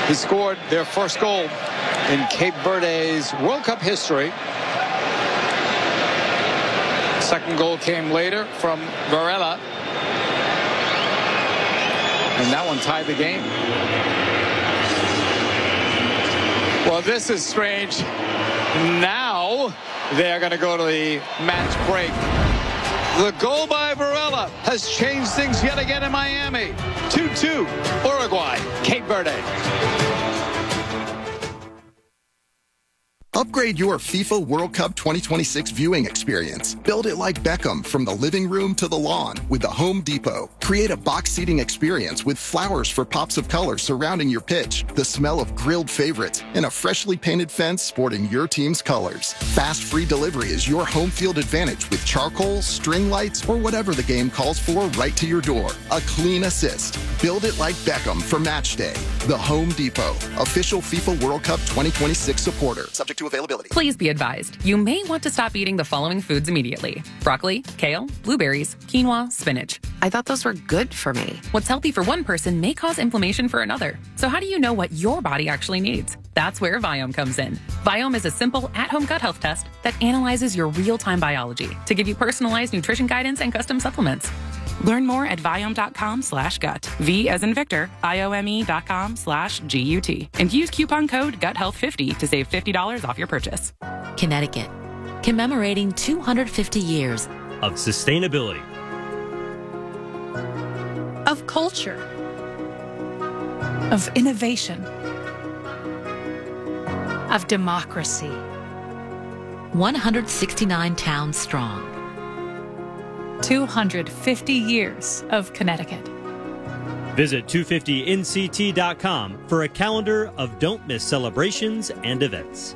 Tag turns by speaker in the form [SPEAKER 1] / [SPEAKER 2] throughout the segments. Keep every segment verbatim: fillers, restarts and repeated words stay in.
[SPEAKER 1] He scored their first goal in Cape Verde's World Cup history. Second goal came later from Varela. And that one tied the game. Well, this is strange. Now they're going to go to the match break. The goal by Varela has changed things yet again in Miami. two two, Uruguay, Cape Verde.
[SPEAKER 2] Upgrade your FIFA World Cup twenty twenty-six viewing experience. Build it like Beckham from the living room to the lawn with the Home Depot. Create a box seating experience with flowers for pops of color surrounding your pitch, the smell of grilled favorites, and a freshly painted fence sporting your team's colors. Fast free delivery is your home field advantage with charcoal, string lights, or whatever the game calls for right to your door. A clean assist. Build it like Beckham for match day. The Home Depot, official FIFA World Cup twenty twenty-six supporter. Subject to availability.
[SPEAKER 3] Please be advised, you may want to stop eating the following foods immediately. Broccoli, kale, blueberries, quinoa, spinach.
[SPEAKER 4] I thought those were good for me.
[SPEAKER 3] What's healthy for one person may cause inflammation for another. So how do you know what your body actually needs? That's where Viome comes in. Viome is a simple at-home gut health test that analyzes your real-time biology to give you personalized nutrition guidance and custom supplements.
[SPEAKER 5] Learn more at Viome.com slash gut. V as in Victor, I-O-M-E dot com slash G-U-T. And use coupon code gut health fifty to save fifty dollars off your purchase.
[SPEAKER 6] Connecticut, commemorating two hundred fifty years
[SPEAKER 7] of sustainability,
[SPEAKER 8] of culture, of innovation, of democracy.
[SPEAKER 6] one hundred sixty-nine towns strong.
[SPEAKER 8] two hundred fifty years of Connecticut.
[SPEAKER 7] Visit two fifty N C T dot com for a calendar of don't miss celebrations and events.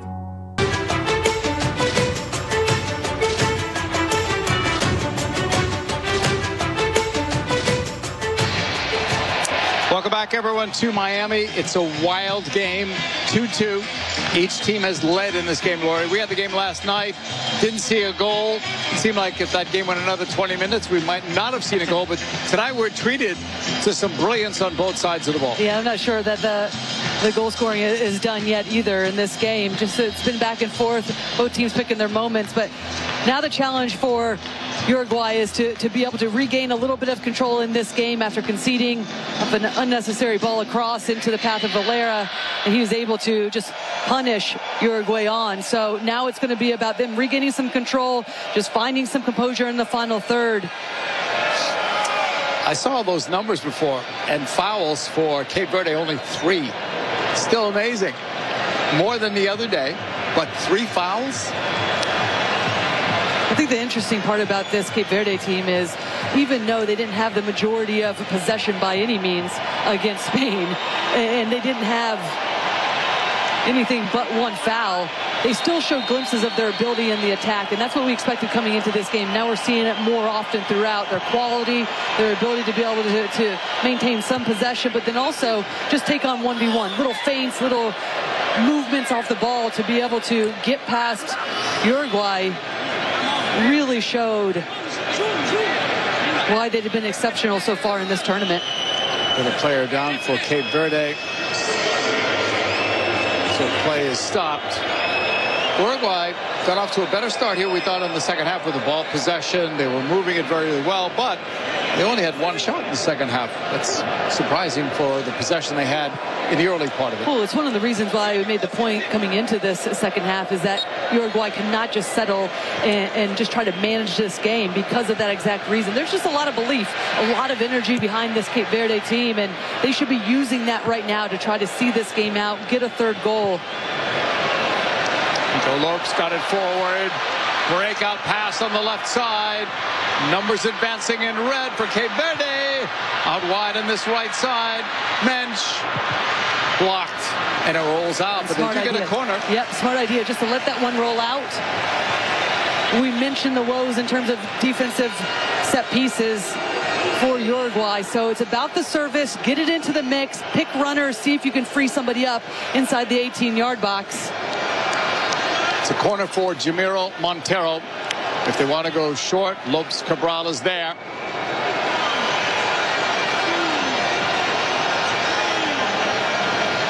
[SPEAKER 1] Welcome back, everyone, to Miami. It's a wild game, two two. Each team has led in this game, Lori. We had the game last night, didn't see a goal. It seemed like if that game went another twenty minutes, we might not have seen a goal. But tonight we're treated to some brilliance on both sides of the ball.
[SPEAKER 9] Yeah, I'm not sure that the the goal scoring is done yet either in this game. Just it's been back and forth, both teams picking their moments. But now the challenge for Uruguay is to, to be able to regain a little bit of control in this game after conceding an unnecessary ball across into the path of Valera, and he was able to just punish Uruguay on. So now it's going to be about them regaining some control, just finding some composure in the final third.
[SPEAKER 1] I saw those numbers before, and fouls for Cape Verde only three. Still amazing. More than the other day, but three fouls.
[SPEAKER 9] I think the interesting part about this Cape Verde team is, even though they didn't have the majority of possession by any means against Spain, and they didn't have anything but one foul, they still showed glimpses of their ability in the attack, and that's what we expected coming into this game. Now we're seeing it more often throughout. Their quality, their ability to be able to, to maintain some possession, but then also just take on one v one. Little feints, little movements off the ball to be able to get past Uruguay really showed why they've been exceptional so far in this tournament.
[SPEAKER 1] Got a player down for Cape Verde. So play is stopped. Uruguay got off to a better start here, we thought, in the second half with the ball possession. They were moving it very well, but they only had one shot in the second half. That's surprising for the possession they had in the early part of it.
[SPEAKER 9] Well, it's one of the reasons why we made the point coming into this second half is that Uruguay cannot just settle and, and just try to manage this game because of that exact reason. There's just a lot of belief, a lot of energy behind this Cape Verde team, and they should be using that right now to try to see this game out, get a third goal.
[SPEAKER 1] Nico Lopes got it forward. Breakout pass on the left side. Numbers advancing in red for Cape Verde. Out wide on this right side. Mensch blocked. And it rolls out, but
[SPEAKER 9] Smart
[SPEAKER 1] they do
[SPEAKER 9] idea.
[SPEAKER 1] get a corner.
[SPEAKER 9] Yep, smart idea just to let that one roll out. We mentioned the woes in terms of defensive set pieces for Uruguay. So it's about the service, get it into the mix, pick runners, see if you can free somebody up inside the eighteen-yard box.
[SPEAKER 1] It's a corner for Jamiro Montero. If they want to go short, Lopes Cabral is there.